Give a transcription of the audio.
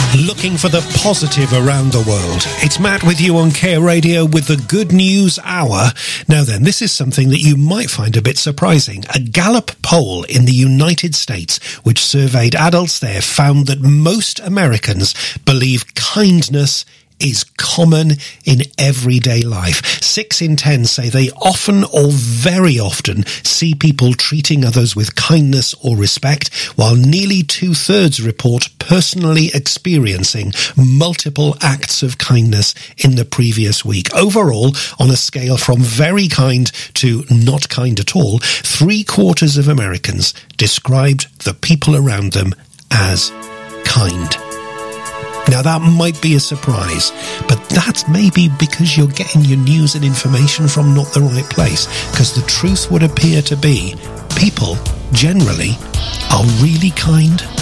Looking for the positive around the world. It's Matt with you on Care Radio with the Good News Hour. Now then, this is something that you might find a bit surprising. A Gallup poll in the United States, which surveyed adults there, found that most Americans believe kindness is common in everyday life. 6 in 10 say they often or very often see people treating others with kindness or respect, while nearly 2/3 report personally experiencing multiple acts of kindness in the previous week. Overall, on a scale from very kind to not kind at all, 3/4 of Americans described the people around them as kind. Now, that might be a surprise, but that's maybe because you're getting your news and information from not the right place, because the truth would appear to be people generally are really kind.